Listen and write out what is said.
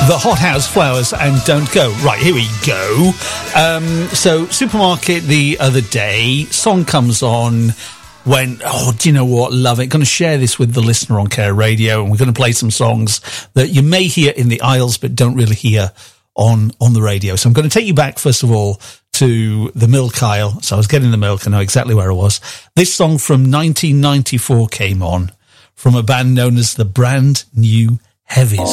The Hot House Flowers and Don't Go. Right, here we go. So, Supermarket the other day, song comes on when, oh, do you know what? Love it. Going to share this with the listener on Care Radio, and we're going to play some songs that you may hear in the aisles but don't really hear on the radio. So I'm going to take you back, first of all, to the milk aisle. So I was getting the milk, I know exactly where I was. This song from 1994 came on from a band known as the Brand New Heavies.